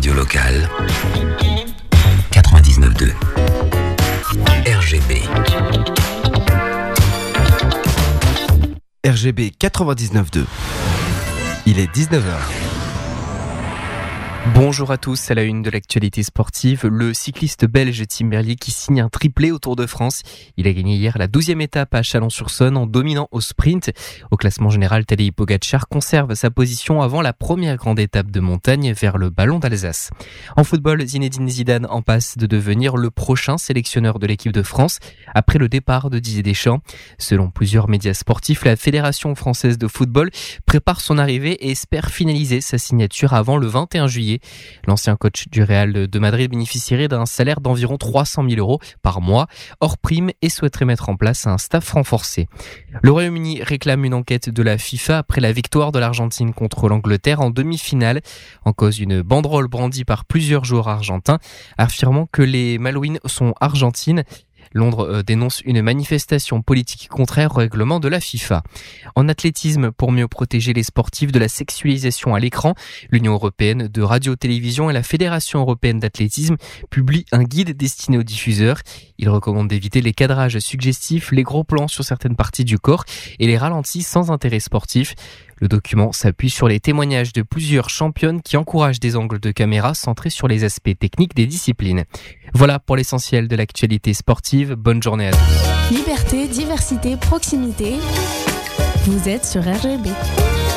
radio locale 99.2 RGB. RGB 99.2. Il est 19h. Bonjour à tous, à la une de l'actualité sportive, le cycliste belge Tim Merlier qui signe un triplé au Tour de France. Il a gagné hier la 12e étape à Chalon-sur-Saône en dominant au sprint. Au classement général, Tadej Pogačar conserve sa position avant la première grande étape de montagne vers le Ballon d'Alsace. En football, Zinedine Zidane en passe de devenir le prochain sélectionneur de l'équipe de France après le départ de Didier Deschamps. Selon plusieurs médias sportifs, la Fédération française de football prépare son arrivée et espère finaliser sa signature avant le 21 juillet. L'ancien coach du Real de Madrid bénéficierait d'un salaire d'environ 300 000 euros par mois, hors prime, et souhaiterait mettre en place un staff renforcé. Le Royaume-Uni réclame une enquête de la FIFA après la victoire de l'Argentine contre l'Angleterre en demi-finale. En cause, une banderole brandie par plusieurs joueurs argentins, affirmant que les Malouines sont argentines. Londres dénonce une manifestation politique contraire au règlement de la FIFA. En athlétisme, pour mieux protéger les sportifs de la sexualisation à l'écran, l'Union européenne de radio-télévision et la Fédération européenne d'athlétisme publient un guide destiné aux diffuseurs. Ils recommandent d'éviter les cadrages suggestifs, les gros plans sur certaines parties du corps et les ralentis sans intérêt sportif. Le document s'appuie sur les témoignages de plusieurs championnes qui encouragent des angles de caméra centrés sur les aspects techniques des disciplines. Voilà pour l'essentiel de l'actualité sportive. Bonne journée à tous. Liberté, diversité, proximité. Vous êtes sur RGB.